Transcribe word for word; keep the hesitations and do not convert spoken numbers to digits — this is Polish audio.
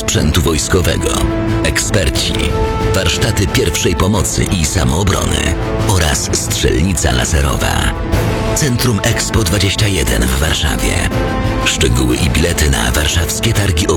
sprzętu wojskowego, eksperci, warsztaty pierwszej pomocy i samoobrony oraz strzelnica laserowa. Centrum Expo dwadzieścia jeden w Warszawie. Szczegóły i bilety na warszawskie targi